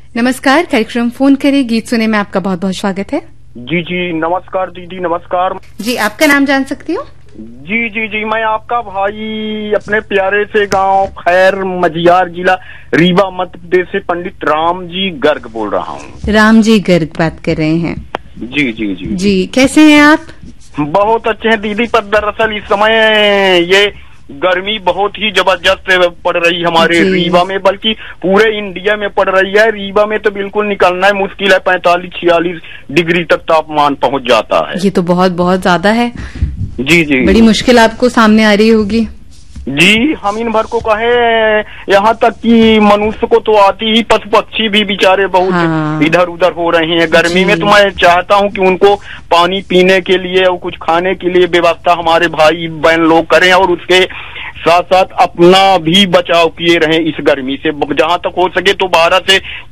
नमस्कार, कार्यक्रम फोन करे गीत सुने में आपका बहुत बहुत स्वागत है। जी जी नमस्कार दीदी, नमस्कार जी। आपका नाम जान सकती हूँ? जी जी जी मैं आपका भाई अपने प्यारे से गांव खैर मझियार जिला रीवा मध्य प्रदेश से पंडित राम जी गर्ग बोल रहा हूँ। राम जी गर्ग बात कर रहे हैं। जी जी जी जी, कैसे हैं आप? बहुत अच्छे हैं दीदी, पर दरअसल इस समय ये गर्मी बहुत ही जबरदस्त पड़ रही हमारे रीवा में, बल्कि पूरे इंडिया में पड़ रही है। रीवा में तो बिल्कुल निकलना है मुश्किल है, 45-46 डिग्री तक तापमान पहुंच जाता है। ये तो बहुत बहुत ज्यादा है। जी जी, बड़ी मुश्किल आपको सामने आ रही होगी। जी, हम इन भर को कहे यहाँ तक कि मनुष्य को तो आती ही, पशु पक्षी भी बेचारे बहुत इधर उधर हो रहे हैं गर्मी में। तो मैं चाहता हूँ कि उनको पानी पीने के लिए और कुछ खाने के लिए व्यवस्था हमारे भाई बहन लोग करें, और उसके साथ साथ अपना भी बचाव किए रहें इस गर्मी से। जहाँ तक हो सके तो 12 से